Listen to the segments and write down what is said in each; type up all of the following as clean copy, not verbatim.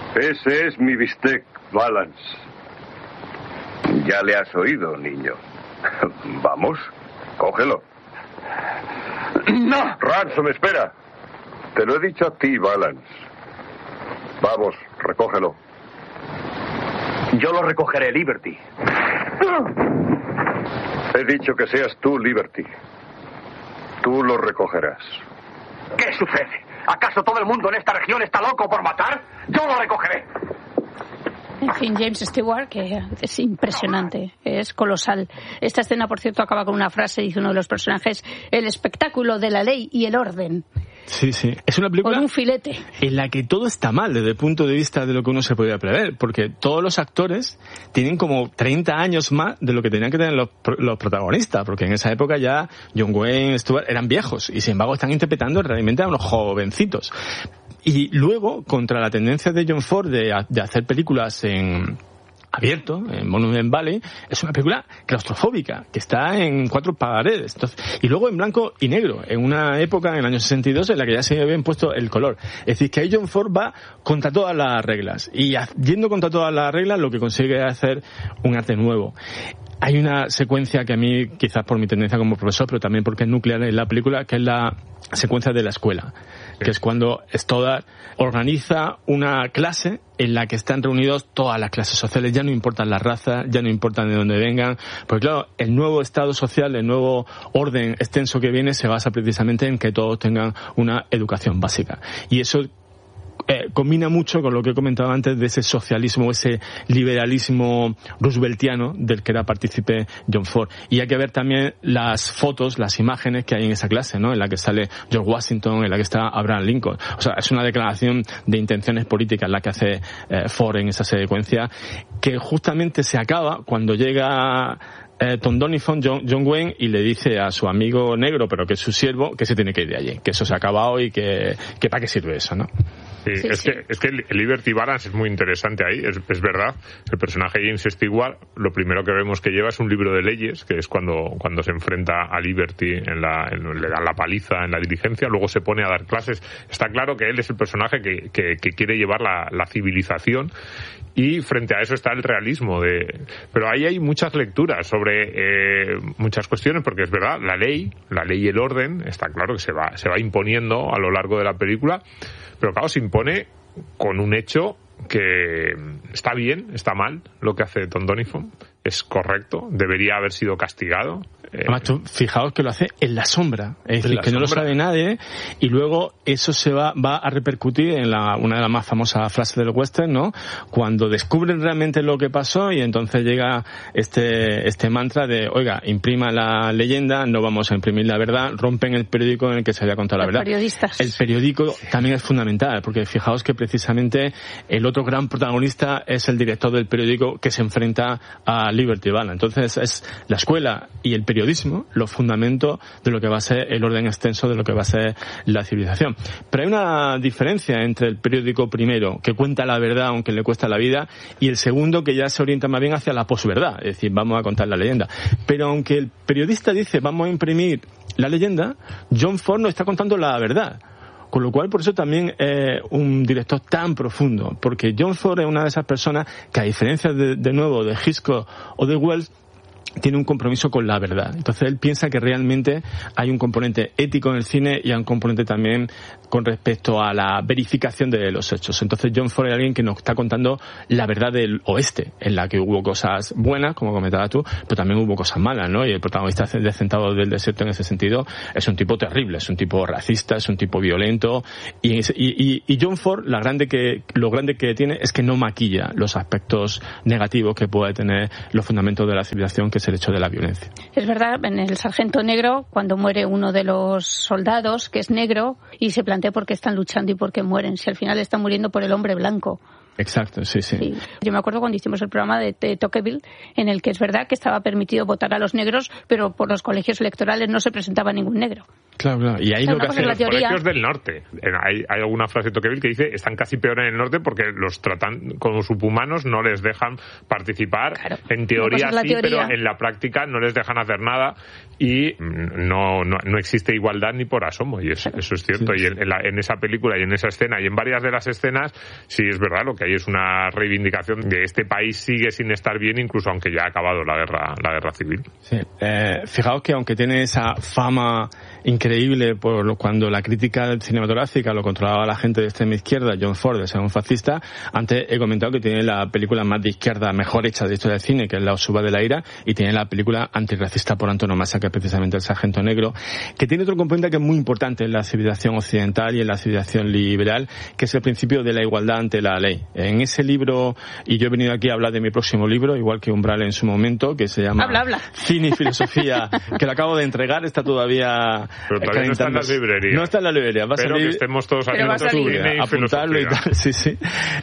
Ese es mi bistec, Valance. Ya le has oído, niño. Vamos, cógelo. ¡No! Ransom, espera. Te lo he dicho a ti, Valance. Vamos, recógelo. Yo lo recogeré, Liberty. He dicho que seas tú, Liberty. Tú lo recogerás. ¿Qué sucede? ¿Acaso todo el mundo en esta región está loco por matar? ¡Yo lo recogeré! En fin, James Stewart, que es impresionante, es colosal. Esta escena, por cierto, acaba con una frase, dice uno de los personajes: el espectáculo de la ley y el orden. Sí, sí. Es una película con un filete en la que todo está mal desde el punto de vista de lo que uno se podía prever, porque todos los actores tienen como 30 años más de lo que tenían que tener los protagonistas, porque en esa época ya John Wayne, Stewart eran viejos y sin embargo están interpretando realmente a unos jovencitos. Y luego, contra la tendencia de John Ford de hacer películas en abierto, en Monument Valley, es una película claustrofóbica, que está en 4 paredes. Entonces, y luego en blanco y negro, en una época, en el año 62, en la que ya se había impuesto el color. Es decir, que ahí John Ford va contra todas las reglas. Y yendo contra todas las reglas, lo que consigue es hacer un arte nuevo. Hay una secuencia que a mí, quizás por mi tendencia como profesor, pero también porque es nuclear en la película, que es la secuencia de la escuela, que es cuando Stoddard organiza una clase en la que están reunidos todas las clases sociales. Ya no importan las razas, ya no importan de dónde vengan, porque claro, el nuevo estado social, el nuevo orden extenso que viene se basa precisamente en que todos tengan una educación básica. Y eso combina mucho con lo que he comentado antes de ese socialismo, ese liberalismo rooseveltiano del que era partícipe John Ford. Y hay que ver también las fotos, las imágenes que hay en esa clase, ¿no? En la que sale George Washington, en la que está Abraham Lincoln. O sea, es una declaración de intenciones políticas la que hace Ford en esa secuencia, que justamente se acaba cuando llega Tom Doniphan, John Wayne, y le dice a su amigo negro, pero que es su siervo, que se tiene que ir de allí, que eso se ha acabado y que para qué sirve eso, ¿no? Sí, es que el Liberty Balance es muy interesante ahí, es verdad. El personaje James Stewart, lo primero que vemos que lleva es un libro de leyes, que es cuando se enfrenta a Liberty, le dan la paliza en la diligencia, luego se pone a dar clases. Está claro que él es el personaje que quiere llevar la civilización, y frente a eso está el realismo pero ahí hay muchas lecturas sobre muchas cuestiones, porque es verdad, la ley y el orden está claro que se va imponiendo a lo largo de la película, pero claro, se impone con un hecho que está bien, está mal lo que hace Tom Doniphan, es correcto, debería haber sido castigado. Además, tú, fijaos que lo hace en la sombra, es decir, que no lo sabe nadie, y luego eso se va a repercutir en una de las más famosas frases del western, ¿no? Cuando descubren realmente lo que pasó, y entonces llega este mantra de, oiga, imprima la leyenda, no vamos a imprimir la verdad, rompen el periódico en el que se había contado la verdad. Periodistas. El periódico también es fundamental, porque fijaos que precisamente el otro gran protagonista es el director del periódico que se enfrenta a Liberty Balance. Entonces es la escuela y el periodismo los fundamentos de lo que va a ser el orden extenso de lo que va a ser la civilización. Pero hay una diferencia entre el periódico primero, que cuenta la verdad aunque le cuesta la vida, y el segundo, que ya se orienta más bien hacia la posverdad, es decir, vamos a contar la leyenda. Pero aunque el periodista dice vamos a imprimir la leyenda, John Ford no está contando la verdad. Con lo cual, por eso también es un director tan profundo, porque John Ford es una de esas personas que, a diferencia de nuevo de Hitchcock o de Wells, tiene un compromiso con la verdad. Entonces él piensa que realmente hay un componente ético en el cine y hay un componente también con respecto a la verificación de los hechos. Entonces John Ford es alguien que nos está contando la verdad del oeste, en la que hubo cosas buenas, como comentabas tú, pero también hubo cosas malas, ¿no? Y el protagonista de Centauros del Desierto, en ese sentido, es un tipo terrible, es un tipo racista, es un tipo violento, y John Ford, lo grande que tiene es que no maquilla los aspectos negativos que puede tener los fundamentos de la civilización, que es el hecho de la violencia. Es verdad, en El Sargento Negro, cuando muere uno de los soldados, que es negro, y se plantea por qué están luchando y por qué mueren, si al final están muriendo por el hombre blanco. Exacto, sí. Yo me acuerdo cuando hicimos el programa de Tocqueville, en el que es verdad que estaba permitido votar a los negros, pero por los colegios electorales no se presentaba ningún negro. Claro. Y ahí lo que hacen los colegios del norte. Hay alguna frase de Tocqueville que dice están casi peor en el norte porque los tratan como subhumanos, no les dejan participar. Claro. En teoría sí, pero en la práctica no les dejan hacer nada y no existe igualdad ni por asomo. Y eso es cierto. Sí. Y en esa película y en esa escena y en varias de las escenas, sí es verdad lo porque ahí es una reivindicación de este país sigue sin estar bien, incluso aunque ya ha acabado la guerra civil. Sí. Fijaos que aunque tiene esa fama increíble cuando la crítica cinematográfica lo controlaba la gente de extrema izquierda, John Ford, de ser un fascista, antes he comentado que tiene la película más de izquierda mejor hecha de historia del cine, que es La Suba de la Ira, y tiene la película antirracista por antonomasia, que es precisamente El Sargento Negro, que tiene otro componente que es muy importante en la civilización occidental y en la civilización liberal, que es el principio de la igualdad ante la ley. En ese libro, y yo he venido aquí a hablar de mi próximo libro, igual que Umbral en su momento, que se llama Cine y Filosofía, que lo acabo de entregar, está todavía... Pero todavía no está en las librerías. No está en la librería. Va a salir, que estemos todos atentos a cine y apuntarlo filosofía. Y tal. Sí.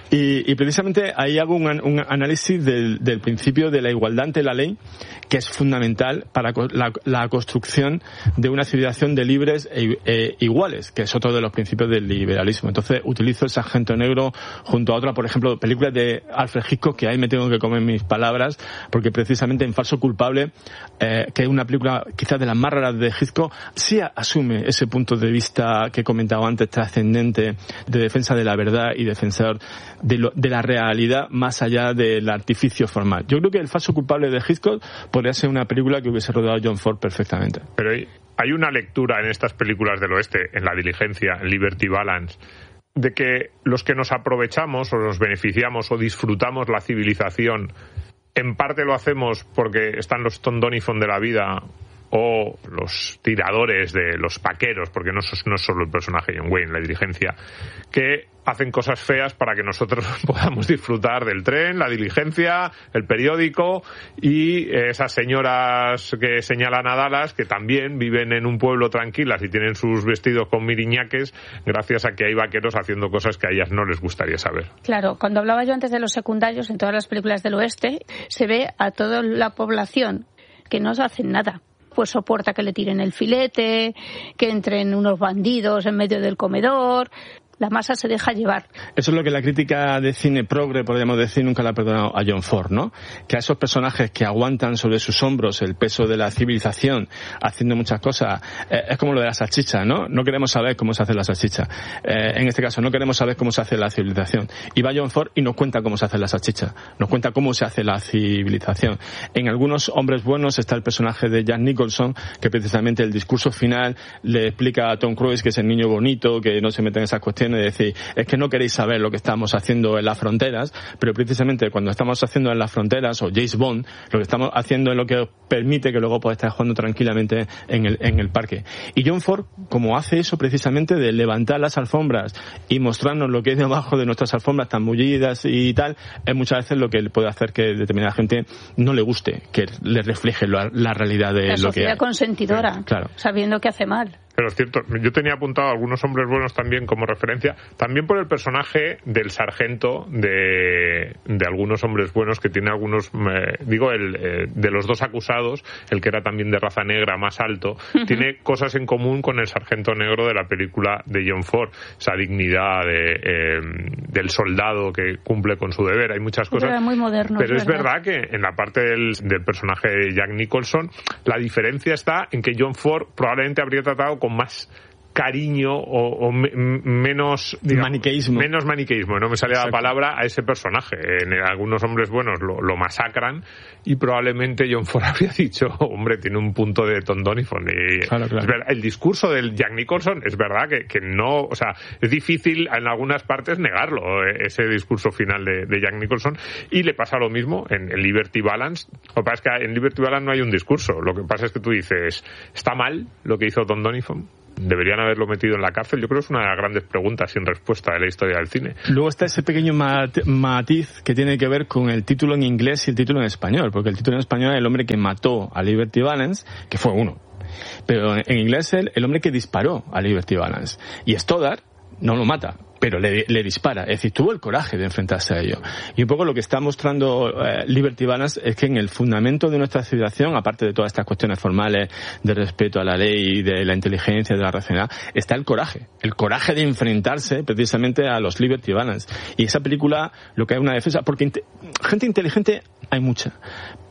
Y precisamente ahí hago un análisis del principio de la igualdad ante la ley, que es fundamental para la construcción de una civilización de libres e iguales, que es otro de los principios del liberalismo. Entonces utilizo El Sargento Negro junto a otra, por ejemplo, películas de Alfred Hitchcock, que ahí me tengo que comer mis palabras, porque precisamente en Falso Culpable, que es una película quizás de las más raras de Hitchcock, sí asume ese punto de vista que he comentado antes, trascendente, de defensa de la verdad y defensor de la realidad más allá del artificio formal. Yo creo que El Falso Culpable de Hitchcock podría ser una película que hubiese rodado John Ford perfectamente. Pero hay una lectura en estas películas del oeste, en La Diligencia, en Liberty Balance, de que los que nos aprovechamos o nos beneficiamos o disfrutamos la civilización, en parte lo hacemos porque están los Tom Donifon de la vida o los tiradores de los paqueros, porque no es solo el personaje John Wayne, La Diligencia, que hacen cosas feas para que nosotros podamos disfrutar del tren, la diligencia, el periódico y esas señoras que señalan a Dallas, que también viven en un pueblo tranquilas y tienen sus vestidos con miriñaques gracias a que hay vaqueros haciendo cosas que a ellas no les gustaría saber. Claro, cuando hablaba yo antes de los secundarios, en todas las películas del oeste, se ve a toda la población que no hacen nada. Pues soporta que le tiren el filete, que entren unos bandidos en medio del comedor. La masa se deja llevar. Eso es lo que la crítica de cine progre, podríamos decir, nunca le ha perdonado a John Ford, ¿no? Que a esos personajes que aguantan sobre sus hombros el peso de la civilización, haciendo muchas cosas, es como lo de la salchicha, ¿no? No queremos saber cómo se hace la salchicha. En este caso, no queremos saber cómo se hace la civilización. Y va John Ford y nos cuenta cómo se hace la salchicha. Nos cuenta cómo se hace la civilización. En algunos hombres buenos está el personaje de Jack Nicholson, que precisamente el discurso final le explica a Tom Cruise que es el niño bonito, que no se mete en esas cuestiones, de decir, es que no queréis saber lo que estamos haciendo en las fronteras, pero precisamente cuando estamos haciendo en las fronteras, o James Bond, lo que estamos haciendo es lo que os permite que luego podáis estar jugando tranquilamente en el parque. Y John Ford, como hace eso precisamente de levantar las alfombras y mostrarnos lo que hay debajo de nuestras alfombras tan mullidas y tal, es muchas veces lo que puede hacer que determinada gente no le guste, que le refleje la realidad de lo que hay. La sociedad consentidora, claro, sabiendo que hace mal. Pero es cierto, yo tenía apuntado a algunos hombres buenos también como referencia, también por el personaje del sargento de algunos hombres buenos que tiene algunos, de los dos acusados, el que era también de raza negra más alto, tiene cosas en común con el sargento negro de la película de John Ford, esa dignidad del soldado que cumple con su deber, hay muchas cosas. Era muy moderno, pero es verdad que en la parte del personaje de Jack Nicholson, la diferencia está en que John Ford probablemente habría tratado con más cariño o menos, digamos, maniqueísmo, no me sale la palabra, a ese personaje. En algunos hombres buenos lo masacran y probablemente John Ford habría dicho, hombre, tiene un punto de Tom Donifon. Claro. Es verdad, el discurso del Jack Nicholson es verdad que no, o sea, es difícil en algunas partes negarlo, ese discurso final de Jack Nicholson, y le pasa lo mismo en Liberty Balance. Lo que pasa es que en Liberty Balance no hay un discurso, lo que pasa es que tú dices, ¿está mal lo que hizo Tom Donifon? ¿Deberían haberlo metido en la cárcel? Yo creo que es una de las grandes preguntas sin respuesta de la historia del cine. Luego está ese pequeño matiz que tiene que ver con el título en inglés y el título en español, porque el título en español es El hombre que mató a Liberty Balance, que fue uno. Pero en inglés es El hombre que disparó a Liberty Balance. Y Stoddard no lo mata, pero le dispara. Es decir, tuvo el coraje de enfrentarse a ello. Y un poco lo que está mostrando Liberty Balance es que en el fundamento de nuestra civilización, aparte de todas estas cuestiones formales de respeto a la ley, de la inteligencia, de la racionalidad, está el coraje de enfrentarse precisamente a los Liberty Balance. Y esa película lo que hay una defensa, porque gente inteligente hay mucha,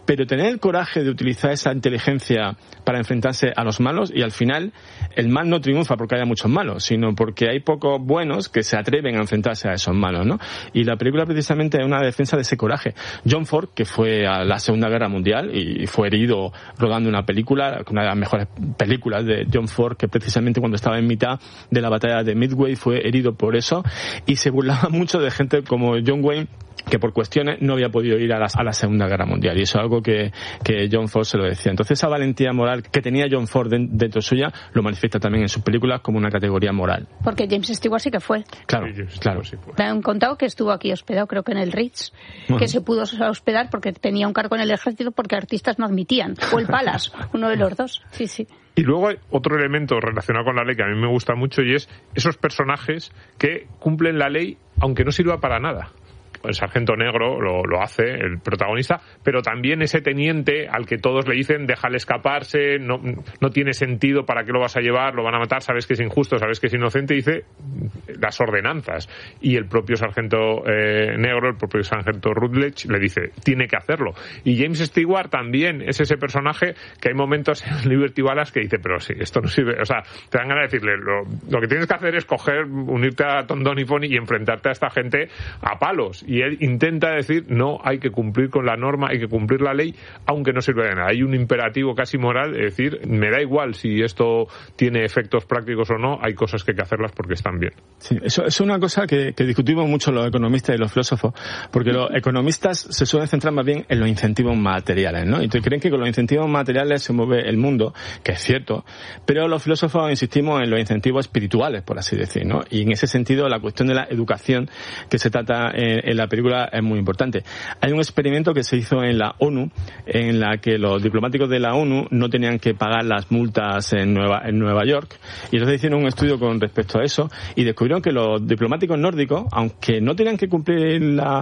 pero tener el coraje de utilizar esa inteligencia para enfrentarse a los malos, y al final el mal no triunfa porque haya muchos malos, sino porque hay pocos buenos que se atreven a enfrentarse a esos malos, ¿no? Y la película precisamente es una defensa de ese coraje. John Ford, que fue a la Segunda Guerra Mundial y fue herido rodando una película, una de las mejores películas de John Ford, que precisamente cuando estaba en mitad de la batalla de Midway fue herido por eso, y se burlaba mucho de gente como John Wayne, que por cuestiones no había podido ir a la Segunda Guerra Mundial, y eso es algo que John Ford se lo decía. Entonces esa valentía moral que tenía John Ford dentro suya lo manifiesta también en sus películas como una categoría moral. Porque James Stewart sí que fue. Claro, Sí, claro. sí fue. Me han contado que estuvo aquí hospedado, creo que en el Ritz, que se pudo hospedar porque tenía un cargo en el ejército porque artistas no admitían, o el Palace, uno de los dos. Sí, sí. Y luego hay otro elemento relacionado con la ley que a mí me gusta mucho, y es esos personajes que cumplen la ley aunque no sirva para nada. El sargento negro lo hace, el protagonista, pero también ese teniente al que todos le dicen déjale escaparse, no tiene sentido, ¿para qué lo vas a llevar? Lo van a matar, sabes que es injusto, sabes que es inocente, dice las ordenanzas. Y el propio sargento negro, el propio sargento Rutledge, le dice, tiene que hacerlo. Y James Stewart también es ese personaje que hay momentos en Liberty Balance que dice, pero sí, esto no sirve. O sea, te dan ganas de decirle, lo que tienes que hacer es unirte a Tom Doniphan y enfrentarte a esta gente a palos. Y él intenta decir, no, hay que cumplir con la norma, hay que cumplir la ley, aunque no sirve de nada. Hay un imperativo casi moral de decir, me da igual si esto tiene efectos prácticos o no, hay cosas que hay que hacerlas porque están bien. Sí, eso es una cosa que discutimos mucho los economistas y los filósofos, porque los economistas se suelen centrar más bien en los incentivos materiales, ¿no? Y creen que con los incentivos materiales se mueve el mundo, que es cierto, pero los filósofos insistimos en los incentivos espirituales, por así decir, ¿no? Y en ese sentido la cuestión de la educación que se trata en la película es muy importante. Hay un experimento que se hizo en la ONU, en la que los diplomáticos de la ONU no tenían que pagar las multas en Nueva York, y entonces hicieron un estudio con respecto a eso y descubrieron que los diplomáticos nórdicos, aunque no tenían que cumplir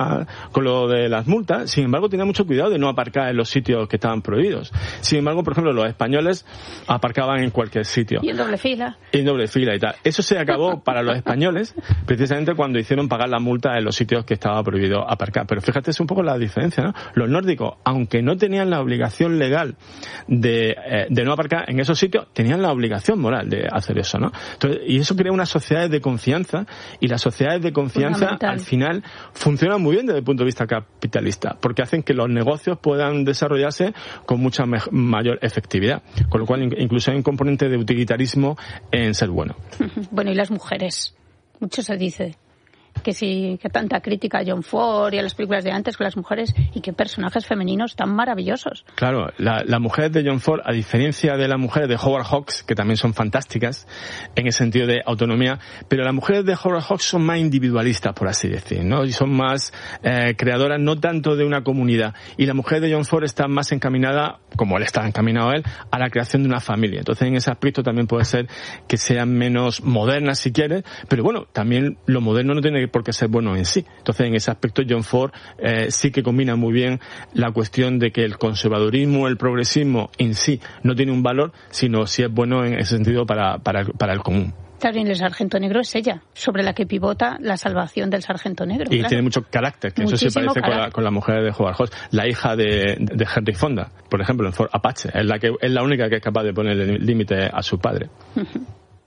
con lo de las multas, sin embargo tenían mucho cuidado de no aparcar en los sitios que estaban prohibidos. Sin embargo, por ejemplo, los españoles aparcaban en cualquier sitio. Y en doble fila. Y en doble fila y tal. Eso se acabó para los españoles precisamente cuando hicieron pagar la multa en los sitios que estaba prohibido aparcar. Pero fíjate, es un poco la diferencia, ¿no? Los nórdicos, aunque no tenían la obligación legal de no aparcar en esos sitios, tenían la obligación moral de hacer eso, ¿no? Entonces, y eso crea unas sociedades de confianza, y las sociedades de confianza al final funcionan muy bien desde el punto de vista capitalista, porque hacen que los negocios puedan desarrollarse con mucha mayor efectividad, con lo cual incluso hay un componente de utilitarismo en ser bueno. Bueno, y las mujeres, mucho se dice que tanta crítica a John Ford y a las películas de antes con las mujeres, y qué personajes femeninos tan maravillosos. Claro, las mujeres de John Ford, a diferencia de las mujeres de Howard Hawks, que también son fantásticas en el sentido de autonomía, pero las mujeres de Howard Hawks son más individualistas, por así decir, ¿no? Y son más creadoras, no tanto de una comunidad. Y las mujeres de John Ford están más encaminadas, como él está encaminado él, a la creación de una familia. Entonces, en ese aspecto también puede ser que sean menos modernas, si quieres, pero bueno, también lo moderno no tiene por qué ser bueno en sí. Entonces, en ese aspecto, John Ford sí que combina muy bien la cuestión de que el conservadurismo, el progresismo en sí no tiene un valor, sino si es bueno en ese sentido para el común. Claro, y el sargento negro es ella, sobre la que pivota la salvación del sargento negro. Y claro, tiene mucho carácter, que muchísimo eso sí parece con la mujer de Howard Hawks. La hija de Henry Fonda, por ejemplo, en Ford Apache, es la única que es capaz de poner el límite a su padre.